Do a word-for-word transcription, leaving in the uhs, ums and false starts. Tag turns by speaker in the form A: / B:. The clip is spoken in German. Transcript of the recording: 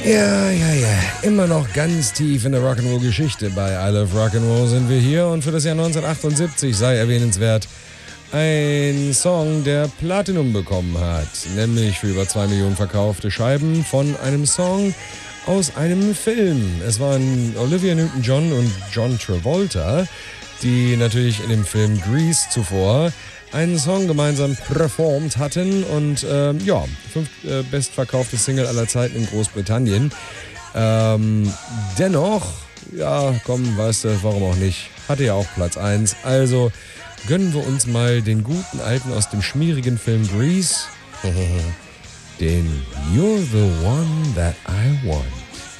A: Ja, ja, ja. Immer noch ganz tief in der Rock'n'Roll-Geschichte. Bei I Love Rock'n'Roll sind wir hier und für das Jahr neunzehnhundertachtundsiebzig sei erwähnenswert ein Song, der Platinum bekommen hat. Nämlich für über zwei Millionen verkaufte Scheiben von einem Song aus einem Film. Es waren Olivia Newton-John und John Travolta, die natürlich in dem Film Grease zuvor einen Song gemeinsam performt hatten und ähm, ja, fünf äh, bestverkaufte Single aller Zeiten in Großbritannien. Ähm, dennoch, ja, komm, weißt du, warum auch nicht, hatte ja auch Platz eins. Also gönnen wir uns mal den guten Alten aus dem schmierigen Film Grease, den You're the One That I Want.